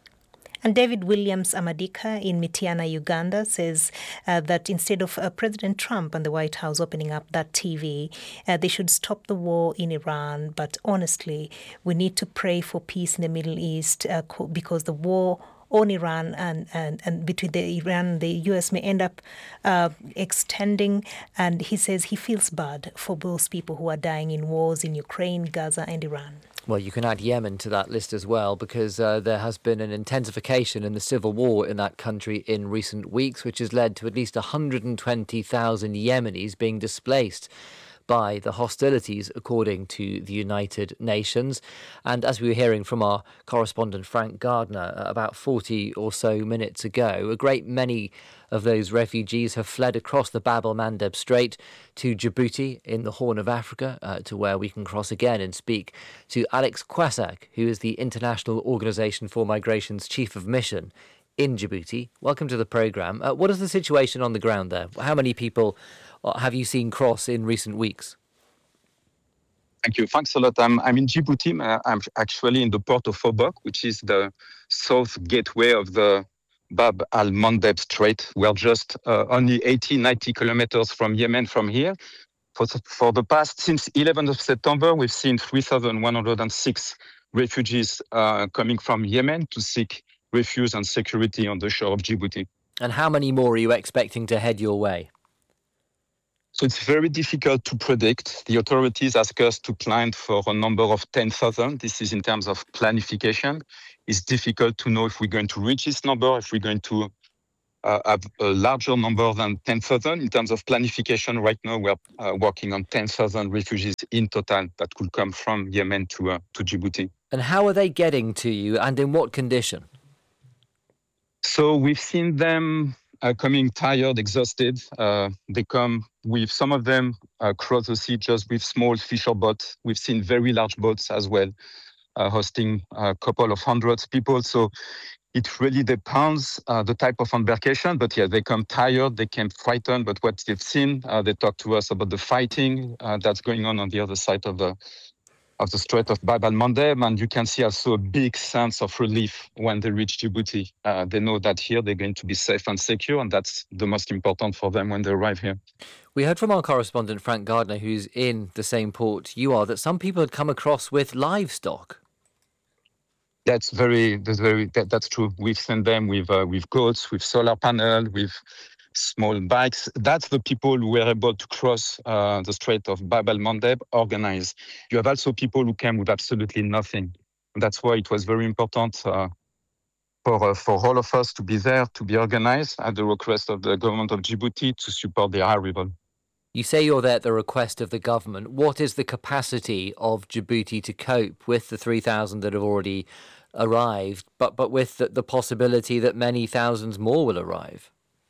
And David Williams Amadika in Mitiana, Uganda, says uh, that instead of uh, President Trump and the White House opening up that T V, uh, they should stop the war in Iran. But honestly, we need to pray for peace in the Middle East uh, because the war on Iran and, and, and between the Iran and the U S may end up uh, extending. And he says he feels bad for those people who are dying in wars in Ukraine, Gaza and Iran. Well, you can add Yemen to that list as well, because uh, there has been an intensification in the civil war in that country in recent weeks, which has led to at least one hundred twenty thousand Yemenis being displaced. by the hostilities, according to the United Nations. And as we were hearing from our correspondent Frank Gardner about forty or so minutes ago, a great many of those refugees have fled across the Bab el-Mandeb Strait to Djibouti in the Horn of Africa, uh, to where we can cross again and speak to Alex Kwassak, who is the International Organization for Migration's Chief of Mission in Djibouti. Welcome to the programme. Uh, what is the situation on the ground there? How many people have you seen cross in recent weeks? Thank you. Thanks a lot. I'm, I'm in Djibouti. I'm actually in the port of Obok, which is the south gateway of the Bab al-Mandeb Strait. We're just uh, only eighty, ninety kilometers from Yemen from here. For, for the past, since eleventh of September, we've seen three thousand one hundred six refugees uh, coming from Yemen to seek refuge and security on the shore of Djibouti. And how many more are you expecting to head your way? So it's very difficult to predict. The authorities ask us to plan for a number of ten thousand. This is in terms of planification. It's difficult to know if we're going to reach this number, if we're going to uh, have a larger number than ten thousand. In terms of planification, right now we're uh, working on ten thousand refugees in total that could come from Yemen to, uh, to Djibouti. And how are they getting to you, and in what condition? So we've seen them uh, coming tired, exhausted. Uh, they come with, some of them uh, cross the sea just with small fisher boats. We've seen very large boats as well, uh, hosting a couple of hundreds people. So it really depends uh, the type of embarkation. But yeah, they come tired, they came frightened. But what they've seen, uh, they talk to us about the fighting uh, that's going on on the other side of the of the Strait of Bab el-Mandeb, and you can see also a big sense of relief when they reach Djibouti. Uh, they know that here they're going to be safe and secure, and that's the most important for them when they arrive here. We heard from our correspondent Frank Gardner, who's in the same port you are, that some people had come across with livestock. That's very, that's very, that, that's true. We've sent them with uh, with goats, with solar panel, with small bikes. That's the people who were able to cross uh, the Strait of Bab el-Mandeb organized. You have also people who came with absolutely nothing. And that's why it was very important uh, for uh, for all of us to be there, to be organized at the request of the government of Djibouti to support the arrival. You say you're there at the request of the government. What is the capacity of Djibouti to cope with the three thousand that have already arrived, but, but with the, the possibility that many thousands more will arrive?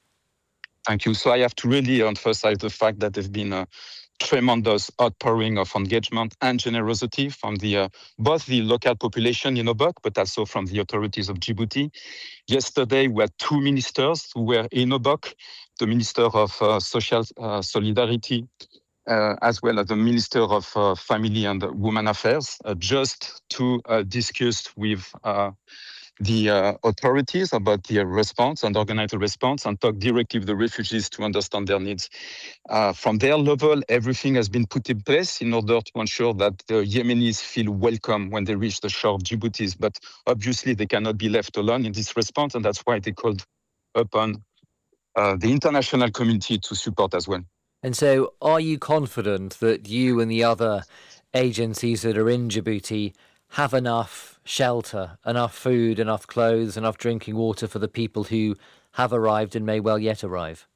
Thank you. So I have to really emphasize the fact that there's been a tremendous outpouring of engagement and generosity from the uh, both the local population in Obok, but also from the authorities of Djibouti. Yesterday, we had two ministers who were in Obok, the Minister of uh, Social uh, Solidarity, uh, as well as the Minister of uh, Family and Women Affairs, uh, just to uh, discuss with uh, the uh, authorities about the response and organize a response and talk directly with the refugees to understand their needs. Uh, from their level, everything has been put in place in order to ensure that the Yemenis feel welcome when they reach the shore of Djibouti. But obviously, they cannot be left alone in this response, and that's why they called upon uh, the international community to support as well. And so, are you confident that you and the other agencies that are in Djibouti have enough shelter, enough food, enough clothes, enough drinking water for the people who have arrived and may well yet arrive?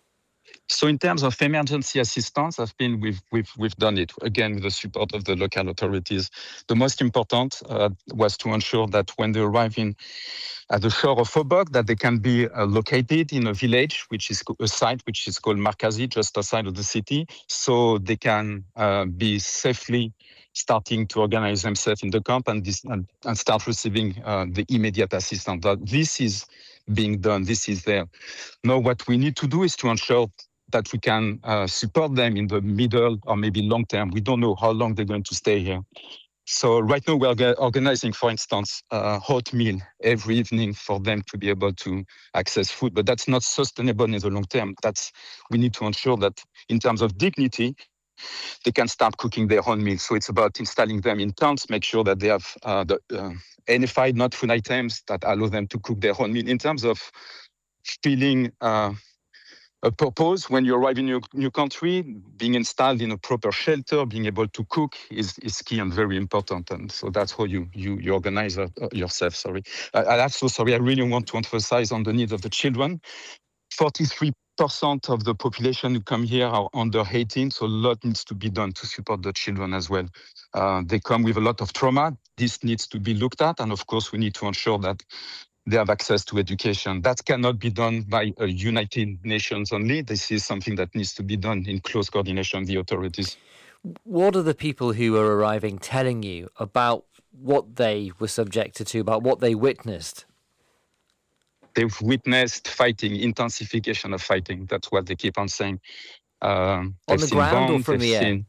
So in terms of emergency assistance, I've been, we've, we've, we've done it, again, with the support of the local authorities. The most important uh, was to ensure that when they arrive in at the shore of Obok, that they can be uh, located in a village, which is a site which is called Markazi, just outside of the city, so they can uh, be safely starting to organize themselves in the camp and, this, and, and start receiving uh, the immediate assistance. That this is being done, this is there. Now, what we need to do is to ensure that we can uh, support them in the middle or maybe long term. We don't know how long they're going to stay here. So right now we're organizing, for instance, a hot meal every evening for them to be able to access food, but that's not sustainable in the long term. That's, we need to ensure that in terms of dignity, they can start cooking their own meals. So it's about installing them in tents, make sure that they have uh, the uh, N F I, not food items, that allow them to cook their own meal. In terms of feeling uh, a purpose when you arrive in your new country, being installed in a proper shelter, being able to cook is, is key and very important. And so that's how you you, you organize uh, yourself. Sorry, I, I also sorry. I really want to emphasize on the needs of the children. forty-three percent of the population who come here are under eighteen, so a lot needs to be done to support the children as well. Uh, they come with a lot of trauma. This needs to be looked at, and of course, we need to ensure that they have access to education. That cannot be done by a United Nations only. This is something that needs to be done in close coordination with the authorities. What are the people who are arriving telling you about what they were subjected to, about what they witnessed? They've witnessed fighting, intensification of fighting. That's what they keep on saying. Um, on the ground bombs, or from the air?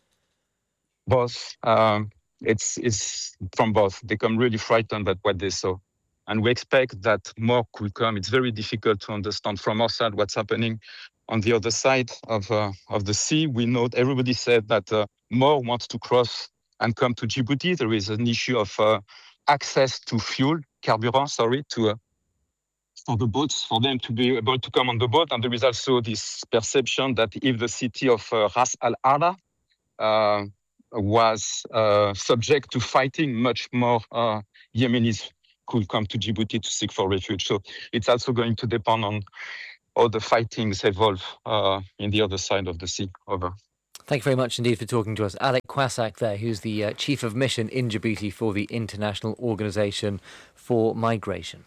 Both. Um, it's it's from both. They come really frightened at what they saw. And we expect that more could come. It's very difficult to understand from our side what's happening on the other side of uh, of the sea. We know everybody said that uh, more wants to cross and come to Djibouti. There is an issue of uh, access to fuel, carburant, sorry, to uh, for the boats, for them to be able to come on the boat. And there is also this perception that if the city of uh, Ras Al Ada uh, was uh, subject to fighting, much more uh, Yemenis could come to Djibouti to seek for refuge. So it's also going to depend on how the fightings evolve uh, in the other side of the sea. Over. Thank you very much indeed for talking to us. Alec Quassac there, who's the uh, Chief of Mission in Djibouti for the International Organization for Migration.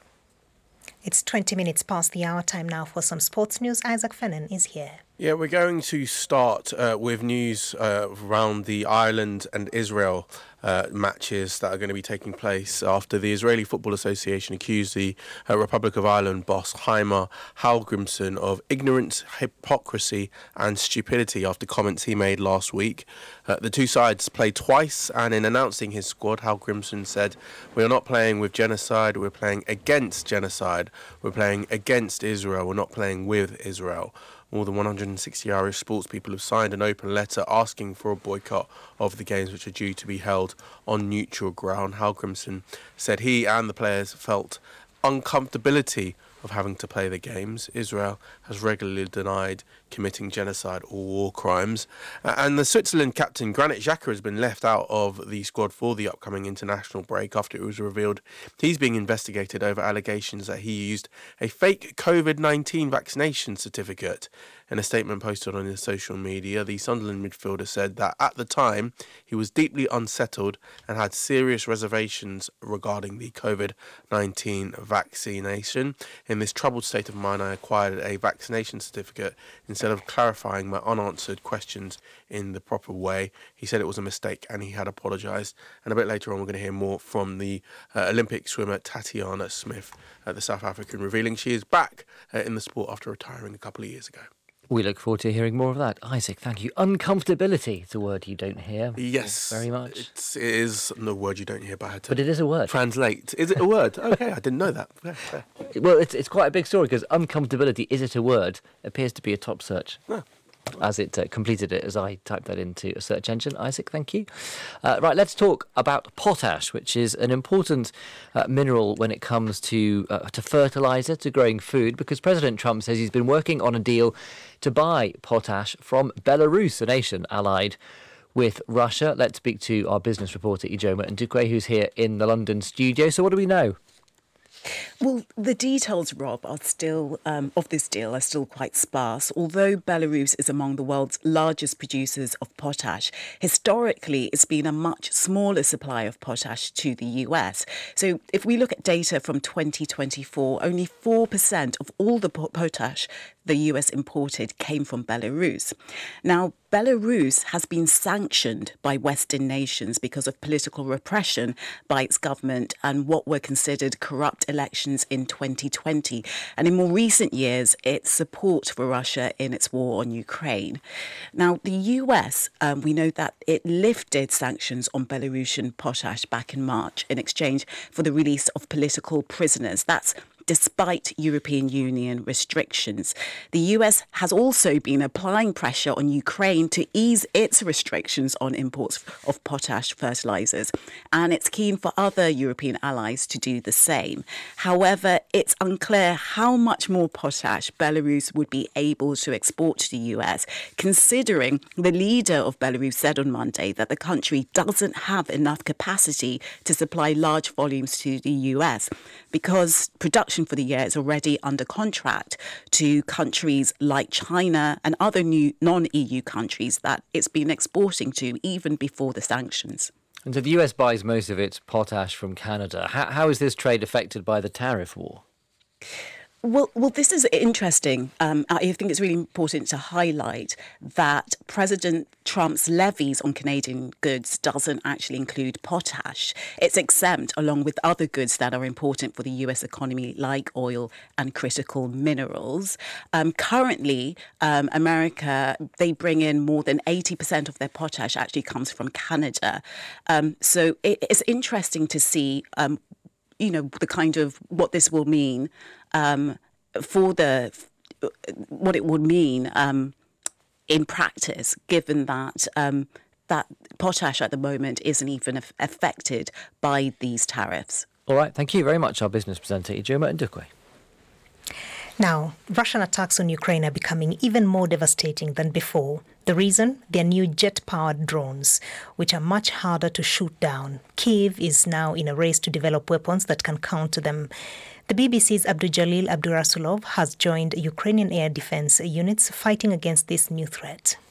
It's twenty minutes past the hour. Time now for some sports news. Isaac Fennan is here. Yeah, we're going to start uh, with news uh, around the Ireland and Israel uh, matches that are going to be taking place after the Israeli Football Association accused the uh, Republic of Ireland boss Heimer Hallgrimsson of ignorance, hypocrisy and stupidity after comments he made last week. Uh, the two sides played twice, and in announcing his squad, Hallgrimsson said, "We are not playing with genocide, we're playing against genocide. We're playing against Israel, we're not playing with Israel." More than one hundred sixty Irish sports people have signed an open letter asking for a boycott of the games, which are due to be held on neutral ground. Hallgrimsson said he and the players felt uncomfortability of having to play the games. Israel has regularly denied committing genocide or war crimes. And the Switzerland captain Granit Xhaka has been left out of the squad for the upcoming international break after it was revealed he's being investigated over allegations that he used a fake COVID nineteen vaccination certificate. In a statement posted on his social media, the Sunderland midfielder said that at the time he was deeply unsettled and had serious reservations regarding the COVID nineteen vaccination. In this troubled state of mind, I acquired a vaccination certificate instead of clarifying my unanswered questions in the proper way. He said it was a mistake and he had apologised. And a bit later on, we're going to hear more from the uh, Olympic swimmer Tatiana Smith, uh, the South African, revealing she is back uh, in the sport after retiring a couple of years ago. We look forward to hearing more of that. Isaac, thank you. Uncomfortability, it's a word you don't hear. Yes. Very much. It's, it is no word you don't hear, but I had to But it is a word. translate. Is it a word? Okay, I didn't know that. Yeah, yeah. Well, it's it's quite a big story because uncomfortability, is it a word, appears to be a top search. No. As it uh, completed it, as I typed that into a search engine. Isaac, thank you. Uh, right, let's talk about potash, which is an important uh, mineral when it comes to uh, to fertiliser, to growing food, because President Trump says he's been working on a deal to buy potash from Belarus, a nation allied with Russia. Let's speak to our business reporter, Ijoma Ndukwe, who's here in the London studio. So what do we know? Well, the details, Rob, are still um, of this deal are still quite sparse. Although Belarus is among the world's largest producers of potash, historically it's been a much smaller supply of potash to the U S. So if we look at data from twenty twenty-four, only four percent of all the potash the U S imported came from Belarus. Now, Belarus has been sanctioned by Western nations because of political repression by its government and what were considered corrupt elections in twenty twenty. And in more recent years, its support for Russia in its war on Ukraine. Now, the U S, um, we know that it lifted sanctions on Belarusian potash back in March in exchange for the release of political prisoners. That's despite European Union restrictions. The U S has also been applying pressure on Ukraine to ease its restrictions on imports of potash fertilizers, and it's keen for other European allies to do the same. However, it's unclear how much more potash Belarus would be able to export to the U S, considering the leader of Belarus said on Monday that the country doesn't have enough capacity to supply large volumes to the U S because production production for the year is already under contract to countries like China and other new non-E U countries that it's been exporting to even before the sanctions. And so the U S buys most of its potash from Canada. How, how is this trade affected by the tariff war? Well, well, this is interesting. Um, I think it's really important to highlight that President Trump's levies on Canadian goods doesn't actually include potash. It's exempt along with other goods that are important for the U S economy, like oil and critical minerals. Um, currently, um, America, they bring in more than eighty percent of their potash actually comes from Canada. Um, so it, it's interesting to see um, you know, the kind of what this will mean um, for the, what it would mean um, in practice, given that um, that potash at the moment isn't even af- affected by these tariffs. All right, thank you very much, our business presenter, Ijoma Ndukwe. Now, Russian attacks on Ukraine are becoming even more devastating than before. The reason? Their new jet-powered drones, which are much harder to shoot down. Kyiv is now in a race to develop weapons that can counter them. The B B C's Abdujalil Abdurasulov has joined Ukrainian air defense units fighting against this new threat.